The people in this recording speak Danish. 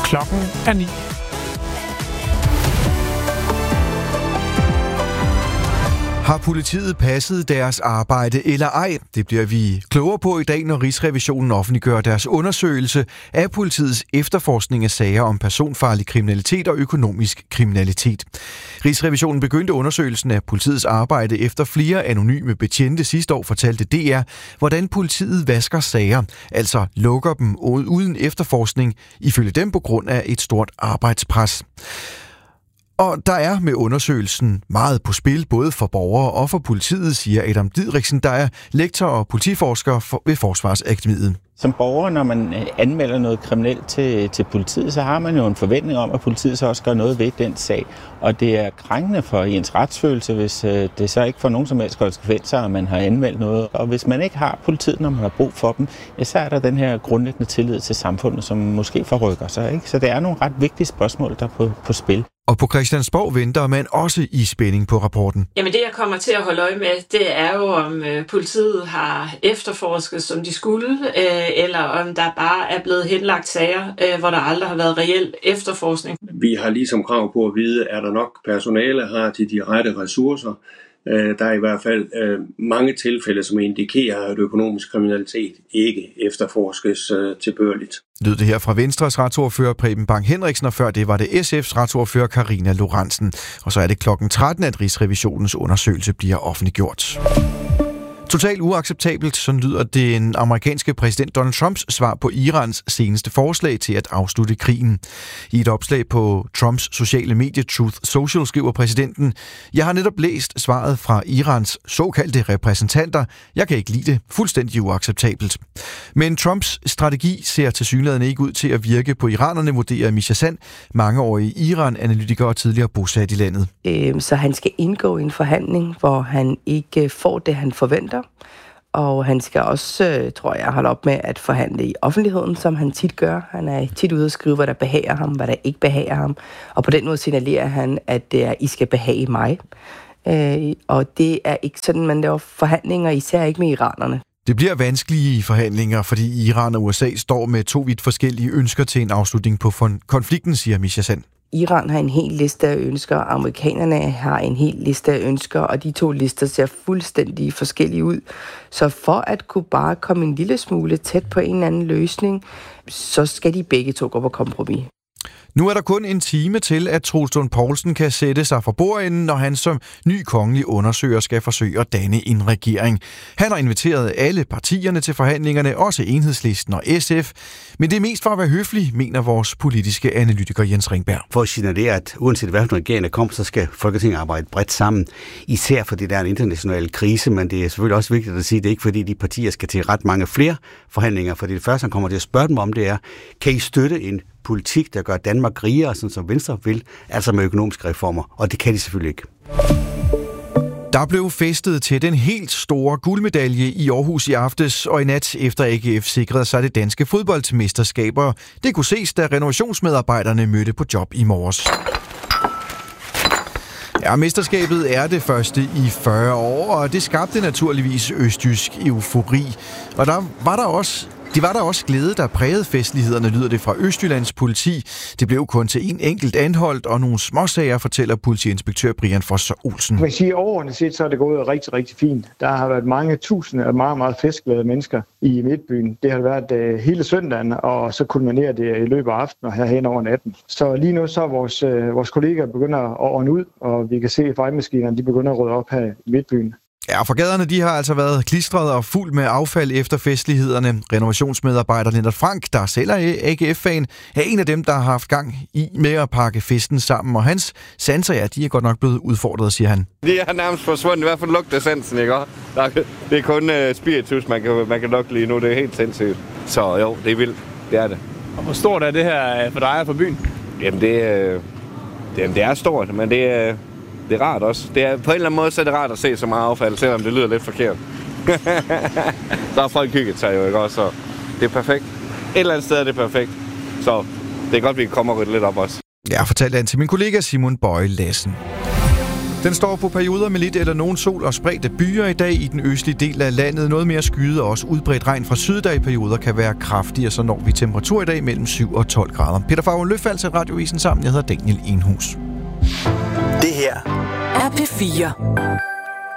Klokken er 9. Har politiet passet deres arbejde eller ej? Det bliver vi klogere på i dag, når Rigsrevisionen offentliggør deres undersøgelse af politiets efterforskning af sager om personfarlig kriminalitet og økonomisk kriminalitet. Rigsrevisionen begyndte undersøgelsen af politiets arbejde efter flere anonyme betjente sidste år fortalte DR, hvordan politiet vasker sager, altså lukker dem uden efterforskning, ifølge dem på grund af et stort arbejdspres. Og der er med undersøgelsen meget på spil, både for borgere og for politiet, siger Adam Didriksen, der er lektor og politiforsker ved Forsvarsakademiet. Som borger, når man anmelder noget kriminelt til politiet, så har man jo en forventning om, at politiet så også gør noget ved den sag. Og det er krænkende for ens retsfølelse, hvis det så ikke får nogen som helst konsekvenser, at man har anmeldt noget. Og hvis man ikke har politiet, når man har brug for dem, ja, så er der den her grundlæggende tillid til samfundet, som måske forrykker sig. Ikke? Så det er nogle ret vigtige spørgsmål, der er på spil. Og på Christiansborg venter man også i spænding på rapporten. Jamen det, jeg kommer til at holde øje med, det er jo, om politiet har efterforsket, som de skulle, eller om der bare er blevet henlagt sager, hvor der aldrig har været reel efterforskning. Vi har ligesom krav på at vide, er der nok personale, har de rette ressourcer. Der er i hvert fald mange tilfælde, som indikerer, at økonomisk kriminalitet ikke efterforskes tilbørligt. Lød det her fra Venstres retsordfører Preben Bang Henriksen, og før det var det SF's retsordfører Karina Lorentzen. Og så er det klokken 13, at Rigsrevisionens undersøgelse bliver offentliggjort. Totalt uacceptabelt, sådan lyder den amerikanske præsident Donald Trumps svar på Irans seneste forslag til at afslutte krigen. I et opslag på Trumps sociale medie Truth Social skriver præsidenten: "Jeg har netop læst svaret fra Irans såkaldte repræsentanter. Jeg kan ikke lide det. Fuldstændig uacceptabelt." Men Trumps strategi ser tilsyneladende ikke ud til at virke på iranerne, vurderer Misha Sand, mangeårig Iran-analytiker og tidligere bosat i landet. Så han skal indgå i en forhandling, hvor han ikke får det, han forventer. Og han skal også, tror jeg, holde op med at forhandle i offentligheden, som han tit gør. Han er tit ude at skrive, hvad der behager ham, hvad der ikke behager ham. Og på den måde signalerer han, at det er, I skal behage mig. Og det er ikke sådan, man laver forhandlinger, især ikke med iranerne. Det bliver vanskelige forhandlinger, fordi Iran og USA står med to vidt forskellige ønsker til en afslutning på konflikten, siger Misha Sand. Iran har en hel liste af ønsker, amerikanerne har en hel liste af ønsker, og de to lister ser fuldstændig forskellige ud. Så for at kunne bare komme en lille smule tæt på en eller anden løsning, så skal de begge to gå på kompromis. Nu er der kun en time til, at Troels Lund Poulsen kan sætte sig for bordenden, når han som ny kongelig undersøger skal forsøge at danne en regering. Han har inviteret alle partierne til forhandlingerne, også Enhedslisten og SF. Men det er mest for at være høflig, mener vores politiske analytiker Jens Ringberg. For at signalere, at uanset hvad for en regering der kommer, så skal Folketinget arbejde bredt sammen. Især fordi der er en international krise, men det er selvfølgelig også vigtigt at sige, at det er ikke fordi de partier skal til ret mange flere forhandlinger. Fordi det første, han kommer til at spørge dem om, det er, kan I støtte en politik, der gør Danmark rigere, sådan som Venstre vil, altså med økonomiske reformer, og det kan de selvfølgelig ikke. Der blev festet til den helt store guldmedalje i Aarhus i aftes, og i nat efter AGF sikrede sig det danske fodboldmesterskaber. Det kunne ses, da renovationsmedarbejderne mødte på job i morges. Ja, mesterskabet er det første i 40 år, og det skabte naturligvis østjysk eufori. Og de var der også glæde, der prægede festlighederne, lyder det fra Østjyllands politi. Det blev kun til en enkelt anholdt, og nogle småsager, fortæller politiinspektør Brian Foster Olsen. Man kan sige, overordnet set, så er det gået rigtig, rigtig fint. Der har været mange tusinde af meget, meget festglade mennesker i Midtbyen. Det har været hele søndagen, og så kulminerer det i løbet af aftenen og herhen over natten. Så lige nu så er vores kollegaer begynder at ordne ud, og vi kan se, at fejlmaskinerne de begynder at rydde op her i Midtbyen. Ja, for gaderne de har altså været klistret og fuld med affald efter festlighederne. Renovationsmedarbejder Lennart Frank, der selv er AGF-fan, er en af dem, der har haft gang i med at pakke festen sammen. Og hans sanser, ja, de er godt nok blevet udfordret, siger han. De er nærmest forsvundet, i hvert fald lugter sansen, ikke? Det er kun spiritus, man kan lugte lige nu. Det er helt sindssygt. Så jo, det er vildt. Det er det. Og hvor stort er det her for dig og for byen? Jamen, det er stort, men det er rart også. Det er, på en eller anden måde så er det rart at se så meget affald, selvom det lyder lidt forkert. Så har folk hygget sig jo, ikke også? Så det er perfekt. Et eller andet sted er det perfekt. Så det er godt, vi kan komme og rydde lidt op også. Ja, fortalte han til min kollega Simon Bøje Lassen. Den står på perioder med lidt eller nogen sol og spredte byer i dag i den østlige del af landet. Noget mere skyet og også udbredt regn fra syd, der i perioder kan være kraftigere, så når vi temperatur i dag mellem 7 og 12 grader. Peter Favre Løfald til Radioavisen sammen. Jeg hedder Daniel Enhus. Det her er P4.